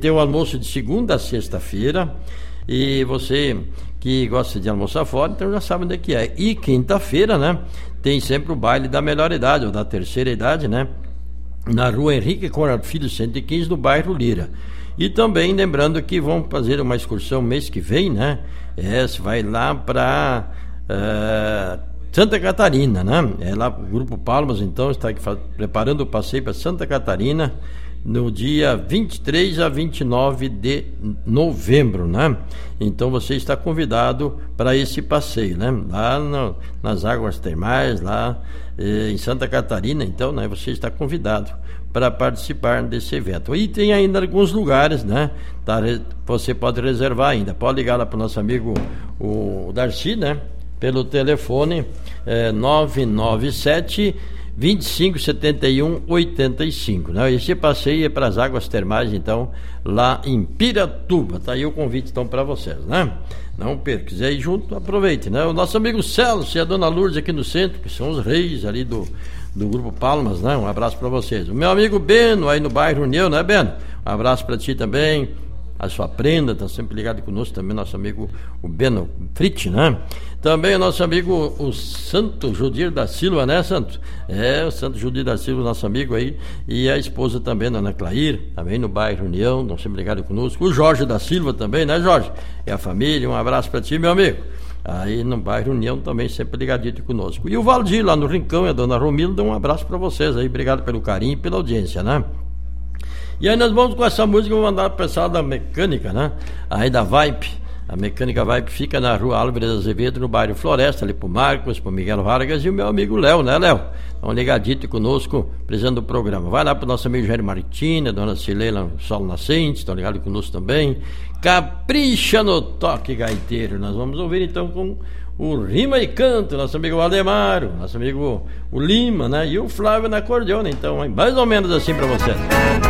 tem o almoço de segunda a sexta-feira. E você que gosta de almoçar fora, então já sabe onde é que é. E quinta-feira, né? Tem sempre o baile da melhor idade, ou da terceira idade, né? Na rua Henrique Conrado Filho, 115, no bairro Lira. E também lembrando que vão fazer uma excursão mês que vem, né? Você vai lá para Santa Catarina, né? É lá o Grupo Palmas, então, está preparando o passeio para Santa Catarina no dia 23 a 29 de novembro, né? Então você está convidado para esse passeio, né? Lá nas águas termais, lá em Santa Catarina, então, né? Você está convidado para participar desse evento. E tem ainda alguns lugares, né? Você pode reservar ainda. Pode ligar lá para o nosso amigo o Darcy, né? Pelo telefone 997 2571 85, né? Esse passeio é para as águas termais, então, lá em Piratuba. Tá aí o convite, então, para vocês, né? Não perca, quiser ir junto, aproveite, né? O nosso amigo Celso e a dona Lourdes aqui no centro, que são os reis ali do Grupo Palmas, né? Um abraço para vocês. O meu amigo Beno, aí no bairro União, né, Beno? Um abraço para ti também. A sua prenda, está sempre ligado conosco também, nosso amigo o Beno Fritz, né? Também o nosso amigo o Santo Judir da Silva, né, Santo? O Santo Judir da Silva, nosso amigo aí, e a esposa também, dona Clair, também no bairro União, estão sempre ligado conosco. O Jorge da Silva também, né, Jorge? E a família, um abraço para ti, meu amigo. Aí no bairro União também sempre ligadito conosco. E o Valdir lá no Rincão e a dona Romilda, um abraço para vocês aí, obrigado pelo carinho e pela audiência, né? E aí nós vamos com essa música, vou mandar para o pessoal da Mecânica, né? Aí da Vibe. A Mecânica Vibe fica na rua Álvares Azevedo, no bairro Floresta, ali pro Marcos, pro Miguel Vargas e o meu amigo Léo, né, Léo? Então ligadito conosco, precisando do programa. Vai lá pro nosso amigo Jair Martina, dona Cileila Sol Nascente, estão ligados conosco também. Capricha no toque gaiteiro. Nós vamos ouvir então com o Rima e Canto, nosso amigo Valdemaro, nosso amigo o Lima, né? E o Flávio na acordeona, então, mais ou menos assim para você.